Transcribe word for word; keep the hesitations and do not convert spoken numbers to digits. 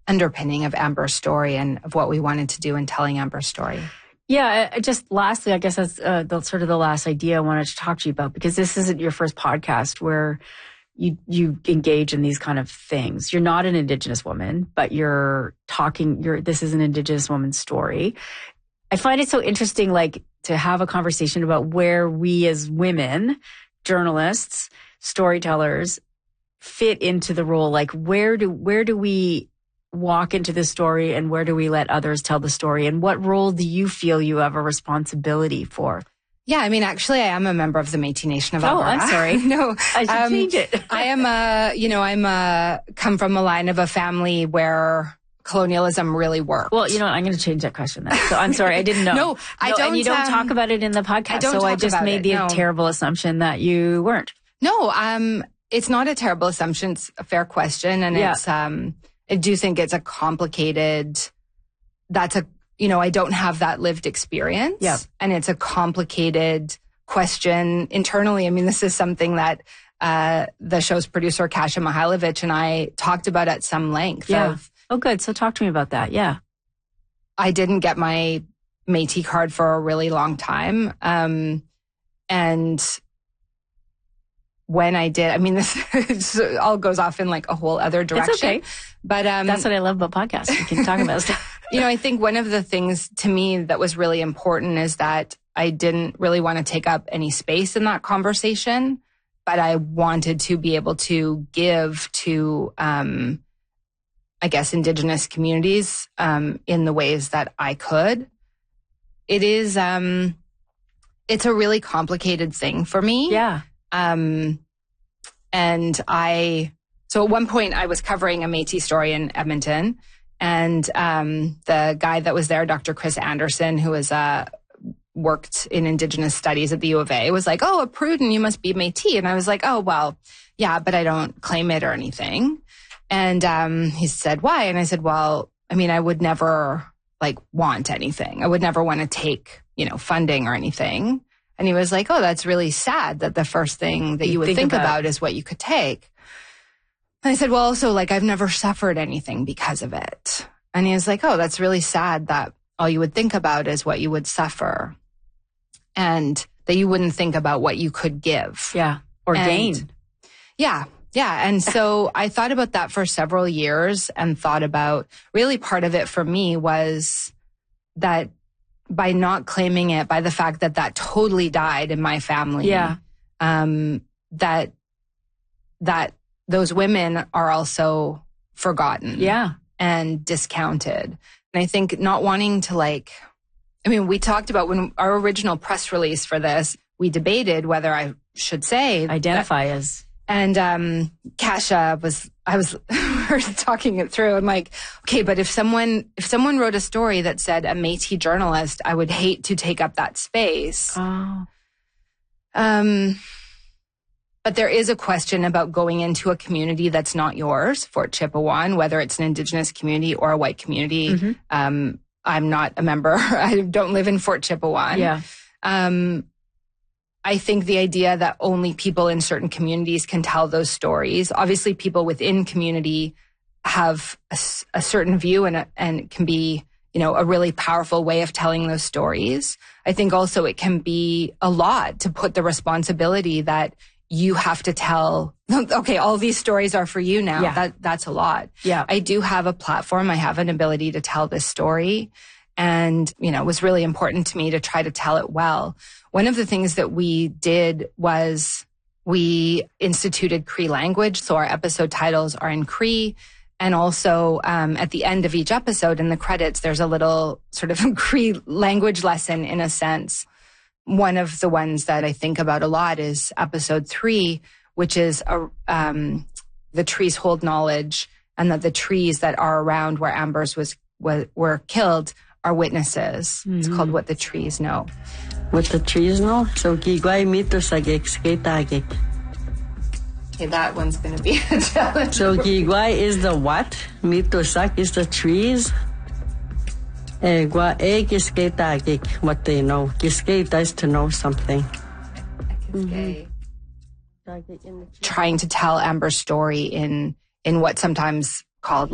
underpinning of Amber's story and of what we wanted to do in telling Amber's story. Yeah, I just lastly, I guess that's uh, the, sort of the last idea I wanted to talk to you about, because this isn't your first podcast where you you engage in these kind of things. You're not an Indigenous woman, but you're talking, you're this is an Indigenous woman's story. I find it so interesting, like, to have a conversation about where we as women, journalists, storytellers, fit into the role. Like, where do where do we walk into the story, and where do we let others tell the story? And what role do you feel you have a responsibility for? Yeah, I mean, actually, I am a member of the Métis Nation of Alberta. Oh, I'm sorry. No, I should um, change it. I am a, you know, I'm a, come from a line of a family where colonialism really worked. Well, you know, I'm going to change that question then. So I'm sorry, I didn't know. no, I no, don't. And you don't um, talk about it in the podcast, I don't so talk I just about made it, the no. terrible assumption that you weren't. No, um, it's not a terrible assumption. It's a fair question, and Yeah. it's, um, I do think it's a complicated. That's a, you know, I don't have that lived experience. Yeah. And it's a complicated question internally. I mean, this is something that uh, the show's producer, Kasia Mihailovich, and I talked about at some length. Yeah. Of, Oh, good. So talk to me about that. Yeah. I didn't get my Métis card for a really long time. Um, and when I did, I mean, this all goes off in like a whole other direction. It's okay. But um, That's what I love about podcasts. We can talk about stuff. You know, I think one of the things to me that was really important is that I didn't really want to take up any space in that conversation, but I wanted to be able to give to, um, I guess, Indigenous communities um, in the ways that I could. It is, um, it's a really complicated thing for me. Yeah. Um, and I, so at one point I was covering a Métis story in Edmonton, and, um, the guy that was there, Doctor Chris Anderson, who was, uh, worked in Indigenous studies at the U of A, was like, "Oh, a Pruden, you must be Métis." And I was like, "Oh, well, yeah, but I don't claim it or anything." And, um, he said, "Why?" And I said, "Well, I mean, I would never like want anything. I would never want to take, you know, funding or anything." And he was like, "Oh, that's really sad that the first thing that you, you would think, think about. about is what you could take." And I said, "Well, also, like, I've never suffered anything because of it." And he was like, "Oh, that's really sad that all you would think about is what you would suffer, and that you wouldn't think about what you could give." Yeah. Or and, gain. Yeah. Yeah. And so I thought about that for several years, and thought about, really part of it for me was that by not claiming it, by the fact that that totally died in my family, yeah, um, that, that those women are also forgotten, yeah, and discounted. And I think not wanting to, like, I mean, we talked about when our original press release for this, we debated whether I should say identify that, as. And, um, Kasia was, I was we were talking it through. I'm like, okay, but if someone, if someone wrote a story that said a Métis journalist, I would hate to take up that space. Oh. Um, but there is a question about going into a community that's not yours, Fort Chipewyan, whether it's an Indigenous community or a white community. Mm-hmm. Um, I'm not a member. I don't live in Fort Chipewyan. Yeah. Um, I think the idea that only people in certain communities can tell those stories. Obviously, people within community have a, a certain view, and a, and can be, you know, a really powerful way of telling those stories. I think also it can be a lot to put the responsibility that you have to tell. Okay, all these stories are for you now. Yeah. That that's a lot. Yeah. I do have a platform. I have an ability to tell this story. And, you know, it was really important to me to try to tell it well. One of the things that we did was we instituted Cree language. So our episode titles are in Cree. And also um, at the end of each episode in the credits, there's a little sort of Cree language lesson in a sense. One of the ones that I think about a lot is episode three, which is a, um, the trees hold knowledge, and that the trees that are around where Ambers was, was were killed are witnesses. Mm-hmm. It's called What the Trees Know. What the trees know? So gigwai mito sagek sketagek. Okay, that one's going to be a challenge. So gigwai is the what? Mito sak is the trees. Egwa e kisketagek, what they know. Kisketa is to know something. Mm-hmm. Trying to tell Amber's story in in what sometimes called